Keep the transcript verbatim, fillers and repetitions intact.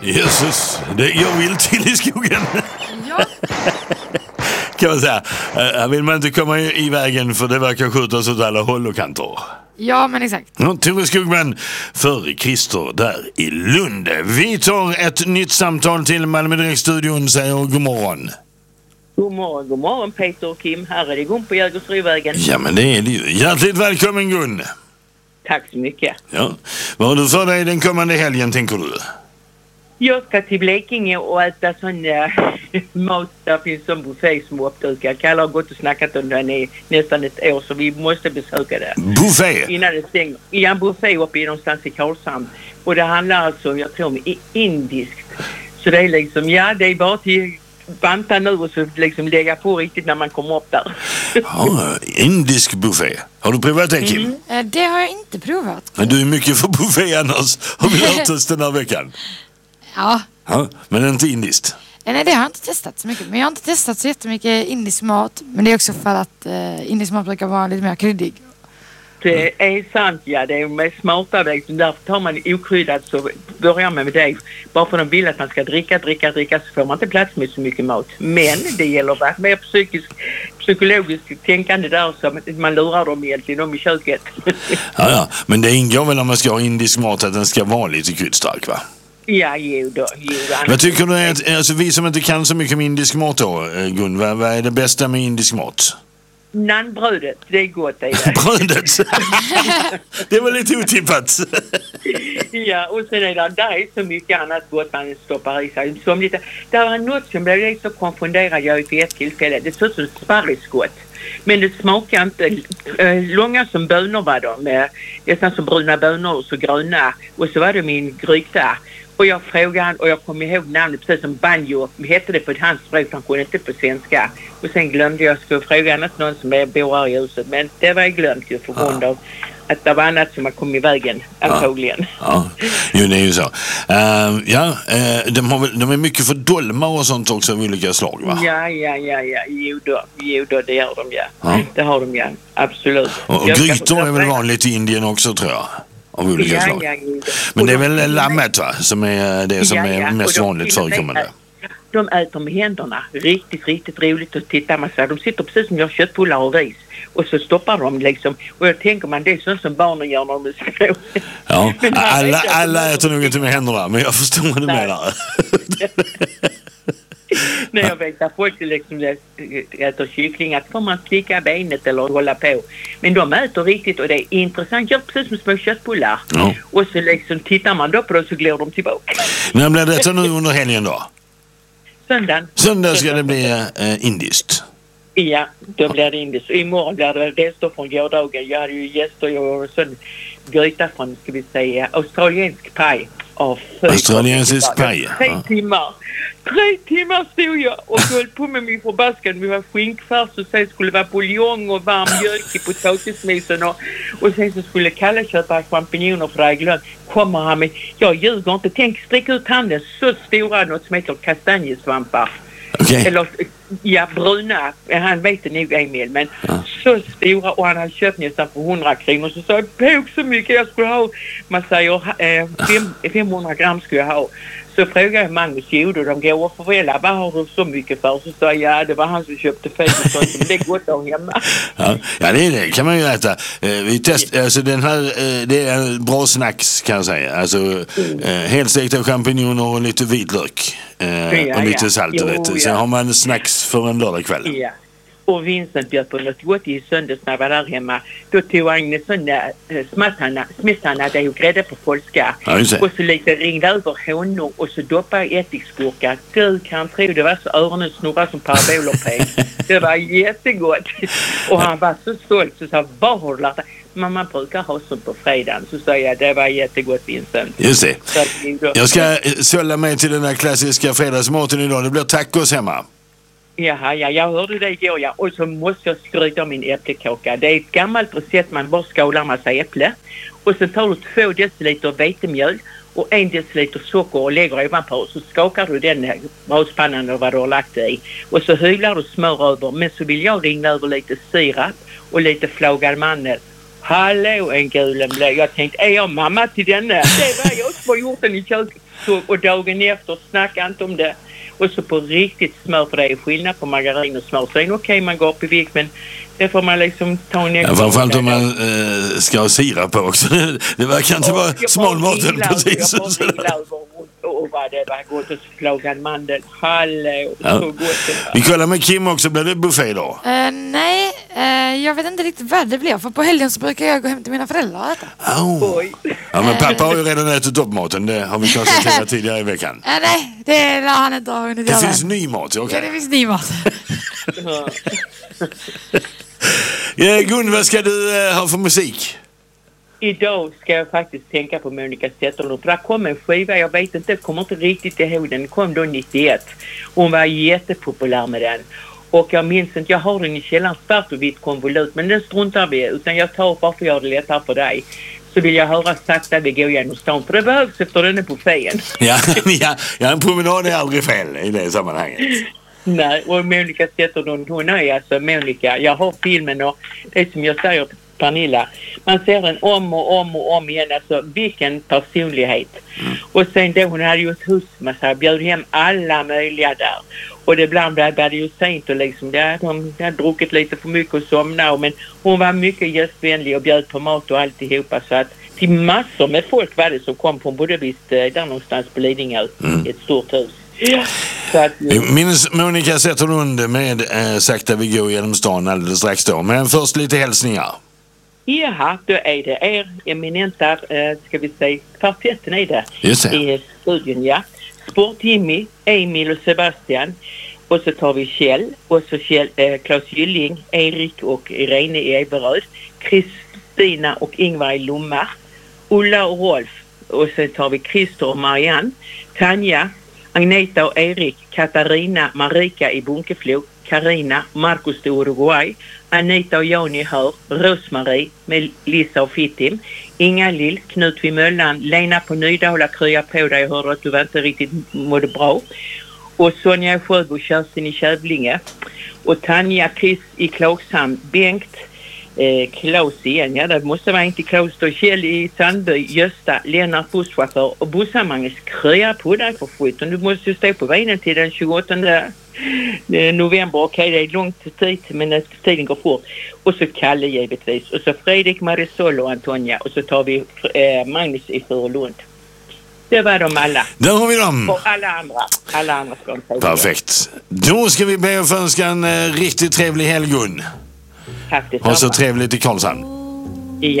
Jesus, det, jag vill till i skogen. Ja. Kan man säga. Här vill man inte komma i, i vägen för det verkar skjutas åt alla håll och kanter. Ja, men exakt. Ja, Tore Skogman för Christer där i Lund. Vi tar ett nytt samtal till Malmö Direkt-studion, säger god morgon. God morgon, god morgon Peter och Kim. Här är det Gun på Jägersrovägen. Ja, men det är det ju. Hjärtligt välkommen Gun. Tack så mycket. Ja. Vad har du för dig den kommande helgen, tänker du? Jag ska till Blekinge och äta sån äh, mat. Där finns en buffé som är uppdukad. Kalle har gått och snackat om den i nästan ett år, så vi måste besöka det. Buffé? Innan det stänger. Ja, en buffé uppe i någonstans i Karlshamn. Och det handlar alltså, jag tror, om indiskt. Så det är liksom, ja, det är bara till banta nu och så liksom lägga på riktigt när man kommer upp där. Ja, indisk buffé. Har du provat det, Kim? Mm. Det har jag inte provat. Men du är mycket för buffé annars, har vi hört oss den här veckan. Ja. Ja, men inte indiskt. Nej, det har jag inte testat så mycket. Men jag har inte testat så jättemycket indisk mat. Men det är också för att eh, indisk mat brukar vara lite mer kryddig. Det är sant, ja. Det är med smarta väg. Därför tar man okryddat, så börjar man med det. Bara för att de vill att man ska dricka, dricka, dricka, så får man inte plats med så mycket mat. Men det gäller att vara mer psykisk, psykologiskt tänkande där, så att man lurar dem egentligen om i köket. Ja, ja. Men det ingår väl när man ska ha indisk mat att den ska vara lite kryddstark, va? Ja, jo då. Jo, vad tycker du är att, alltså vi som inte kan så mycket om indisk mat då, Gun, vad, vad är det bästa med indisk mat? Nannbrödet, det är gott, det är det. Brödet? Det var lite otippat. Ja, och sen är det, där är så mycket annat gott man stoppar i sig. Som lite, det var något som blev så konfunderad jag vid ett tillfälle. Det såg ut som sparrisgott. Men det smakar inte äh, långa som bönor var de. Med, nästan som bruna bönor och så gröna. Och så var det min gryta. Och jag frågade, och jag kom ihåg namnet precis som banjo. Hette det på ett hans språk, han kunde inte på svenska. Och sen glömde jag, skulle fråga annat någon som bor här i huset. Men det var jag glömt ju för grund av att det var annat som har kommit i vägen, antagligen. Ja, ja. Jo, det är ju så. Uh, ja, uh, de, har väl, de är mycket för dolmar och sånt också av olika slag, va? Ja, ja, ja, ja. Jo då, jo då, det gör de, ja. ja. Det har de, ja. Absolut. Och, och grytor är väl vanligt i Indien också, tror jag. Av olika ja, slag. Ja, ja. Men det är väl lammet, va? Som är det som ja, ja. är mest vanligt förekommande. De äter med händerna. Riktigt, riktigt roligt att titta. Man så de sitter precis som gör köttbullar och ris. Och så stoppar de liksom. Och jag tänker man, det är sånt som barnen gör när de är små. Ja, alla, alla äter nog inte med händerna. Men jag förstår vad du menar. Nej, jag vet att folk liksom äter kyckling, att får man slicka benet eller hålla på. Men de äter riktigt och det är intressant. Gör precis som små köttbullar. Ja. Och så liksom tittar man då på det så glor de tillbaka. När blir detta nu under helgen då? Söndagen. Söndag ska det bli äh, indiskt. Ja, då blir det indiskt. Imorgon blir det rester från gårdagen. Jag hade ju gäster, jag har en sån gryta från, ska vi säga, australiensk paj. Australiensisk paj. Tre ja. timmar. Tre timmar stod jag och höll på med min förbaskan. Vi var skinkfärs och sen skulle det vara buljong och varm mjölk i potatismisen och, och sen så skulle Kalle köpa champinjoner för Räglund. Kommer han med, jag ljuger inte, tänk sträck ut handen, så stora, något som heter kastanjesvampar. Okay. Eller, ja, bruna. Han vet det nog, Emil, men ja. så stora, och han hade köpt nästan för hundra kronor. Så sa jag, påk så mycket jag skulle ha. Man säger, eh, fem, femhundra gram skulle jag ha. Så frågade jag Magnus, jo då, de går och förvällar, vad har du så mycket för? Så sa jag, ja, det var han som köpte fel och sånt, men det är gott att hemma. Ja, ja, det är det, kan man ju äta. Eh, vi test, alltså den här, eh, det är bra snacks kan jag säga. Alltså, mm. eh, helstekta champinjoner och lite vitlök. Eh, ja, och lite ja. salt och vet. Sen ja. har man snacks för en lördagkväll. Ja. Och Vincent bjöd på något gott i söndags när jag var där hemma. Då tog han en sån där äh, smässanna, det är ju grädde på polska. Ja, och så lite ringde över honung och så doppade jag ättiksgurka. Gud kan tro, det var så öronen snurrade som paraboler på. Det var jättegott. Och han var så stolt så sa, vad har du lärt dig? Men man brukar ha sånt på fredagen. Så sa jag, det var jättegott, Vincent. Just det. Jag ska sölla mig till den där klassiska fredagsmaten idag. Det blir tacos hemma. Jaha, ja, jag hörde det igår, ja. Och så måste jag skryta om min äppelkaka. Det är ett gammalt recept, man bara skalar massa äpple. Och sen tar du två deciliter vetemjöl och en deciliter socker och lägger ovanpå. Så skakar du den brödspannan och vad du har lagt det i. Och så hyvlar du smör över. Men så vill jag ringa över lite sirap och lite flagad mandel. Hallå, en gulen blev. Jag tänkte, är jag mamma till denna? Det var jag som har gjort den i köket. Så, och dagen efter snackade inte om det. Och så på riktigt smör, för det är skillnad på margarin och smör. Så är det okej, okay, man går upp i vikt, men det får man liksom ta en extra. Ja, framförallt om man äh, ska ha sirap på också. Det verkar inte vara smalmaten precis. Jag får vila över och vad det var gott och slagad mandel. Hallå, ja. Så gott. Vi kollar med Kim också, blir det buffé då? Uh, nej, uh, jag vet inte riktigt vad det blir. För på helgen så brukar jag gå hem till mina föräldrar och äta. Oh. Ja, men pappa har ju redan ätit upp maten. Det har vi konstaterat tidigare i veckan. Uh, nej, det lär han inte ha hunnit Det göra. finns ny mat, okej. Okay. Ja, det finns ny mat. Ja, Gun, vad ska du uh, ha för musik? Idag ska jag faktiskt tänka på Monica Zetterlund. För där kom en skiva, jag vet inte, jag kommer inte riktigt ihåg den. Den kom då nittioett. Hon var jättepopulär med den. Och jag minns inte, jag har den i källaren, svart och vitt konvolut. Men den struntar vi, utan jag tar bara för att göra det lättare för dig. Så vill jag höra sakta vi går genom stan. För det behövs efter den är buffén. Ja, ja, ja, en promenad är aldrig fel i det sammanhanget. Nej, och Monica Zetterlund, hon är alltså Monica. Jag har filmen och det som jag säger till Pernilla, man ser den om och om och om igen, alltså vilken personlighet. Mm. Och sen då hon hade ju ett hus med sig, bjöd hem alla möjliga där. Och det ibland blev det ju sent och liksom där, de hade druckit lite för mycket och somnade, men hon var mycket gästvänlig och bjöd på mat och alltihopa, så att till massor med folk var det som kom från både visst där någonstans på Lidingö, mm. ett stort hus. Ja. Så att, minns Monica Zetterlund med äh, sakta vi går genom stan alldeles strax då, men först lite hälsningar. Jaha, då är det er eminenta, eh, ska vi säga, kvartetten är det. Just det. I studion, ja. Sport Jimmy, Emil och Sebastian. Och så tar vi Kjell. Och så Kjell, eh, Claes Gylling, Erik och Irene i Eberöd. Kristina och Ingvar i Lomma. Ulla och Rolf. Och så tar vi Christer och Marianne. Tanja, Agneta och Erik. Katarina, Marika i Bunkeflo. Karina, Marcus i Uruguay. Anita och Jani hör, Rosmarie med Lisa och Fittim, Inga Lill, Knut vid Möllan, Lena på Nydala, krya på dig, jag hörde att du var inte riktigt mådde bra. Och Sonja i Sjöbo, Kerstin i Kävlinge. Och Tanja, Chris i Klagshamn, Bengt, eh, Klaus igen, ja det måste vara inte Klaus då, Kjell i Sandby, Gösta, Lennart busschaufför och bussamangels krya på dig för skiten. Du måste ju stå på vägen till den tjugoåttonde november. Okej, det är långt tid, men tiden går fort. Och så Kalle givetvis. Och så Fredrik, Marisol och Antonia. Och så tar vi eh, Magnus i Furulund. Det var de alla. Där har vi dem. Och alla andra. Alla andra ska de säga. Perfekt. Då ska vi be att önska en eh, riktigt trevlig helg, Gun. Tack detsamma. Och så trevligt i Karlshamn.